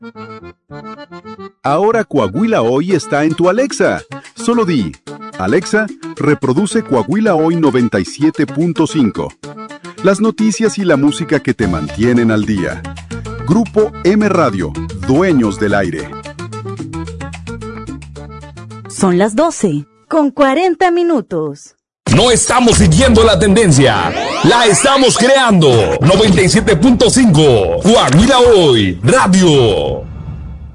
Ahora Coahuila Hoy está en tu Alexa. Solo di, Alexa, reproduce Coahuila Hoy 97.5. Las noticias y la música que te mantienen al día. Grupo M Radio, dueños del aire. Son las 12:40. No estamos siguiendo la tendencia, la estamos creando. 97.5, Coahuila Hoy, Radio.